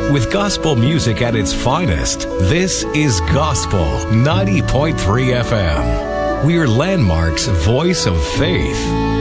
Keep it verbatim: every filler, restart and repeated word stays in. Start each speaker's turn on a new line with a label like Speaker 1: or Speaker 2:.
Speaker 1: With gospel music at its finest, this is Gospel ninety point three F M. We're Landmark's voice of faith.